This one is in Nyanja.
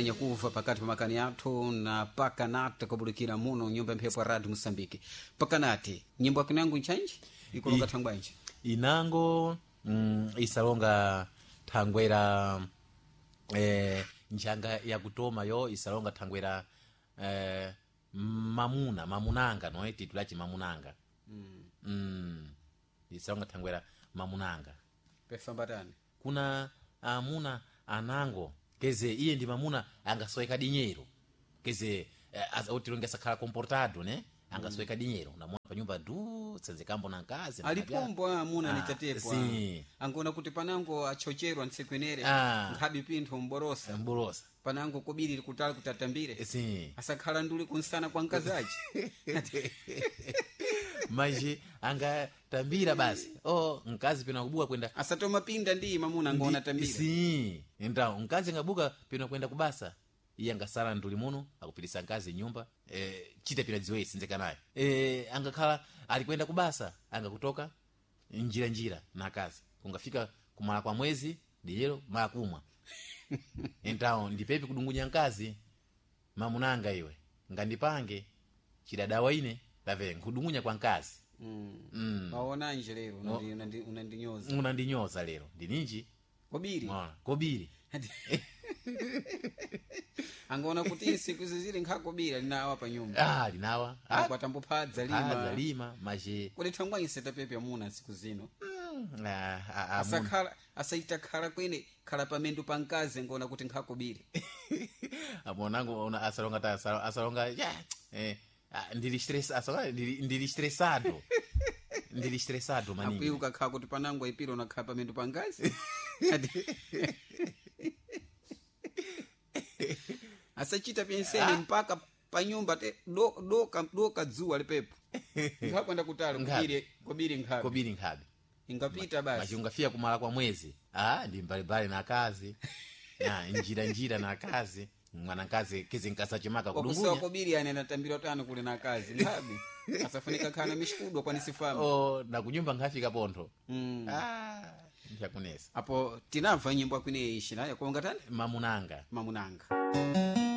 menya kuva pakati pa makani athu na pakanati kubulikira muno nyumba mphepo ya radio Mosambiki. Pakanati nyimbo yako nangu nchanji ikulonga thangwanji inango isalonga thangwera njanga ya kutoma yo isalonga thangwera mamunanga no titulachi mamunanga isalonga thangwera mamunanga pefambatani kuna amuna anango keze iye ndi mamuna angasoeka dinyero keze otilonga sakhala comportado ne angasoeka dinyero na mwana pa nyumba du senzekambo na nkazi alipombo amuna nitatepo si angona kuti panango achocherwa nsekwenere nkhabi pintho mborosa panango kobiri kutala kutatambire si asakhala nduli kunsana kwa nkazaji maji angatambira basi nkazi pena kubuka kwenda asatoma pinda ndi mamuna ngona tambira si ndao nkazi ngabuka pena kwenda kubasa iye angasala nduli muno akupitisa nkazi nyumba chita pina ziwe sinzeka naye angakhala alikwenda kubasa angakutoka njira na kazi kungafika kumala kwa mwezi dijero mala kumwa ndao ndipepi kudungunya nkazi mamunanga iwe ngandipange chidadawa ine lave nkudungunya kwa nkazi maona nje lero unandinyoza lero ndininji kobiri angona kuti siku zizili nkhakobira linawa pa nyumba linawa kwatambo phadza lima maje kodi thangwa iseta pepe amuna siku zino asakhala asaitakhala kwene khala pamendo pankazi ngona kuti nkhakobiri amonango una asalonga ndili stressado manini akwiu kakhala kuti panango ipiro nakhala pamendo pankazi asachita penseni mpaka panyumba doka dzuwa lipepo ngakwenda kutali kobiri nkhabi ingapita basi maji ungafia kumala kwa mwezi ndi mbalibali na kazi na njira na kazi mwana kazi kizi nkasa chimaka kudungunya kwa kobiri yani anatambira tano kule na kazi ngabi asafunika kana mishikudwa kwa nisifamu na kunyumba ngafika pontho ndiyakunesa apo tinamva nyimbo kwine ishi nayo kuonga tani mamunanga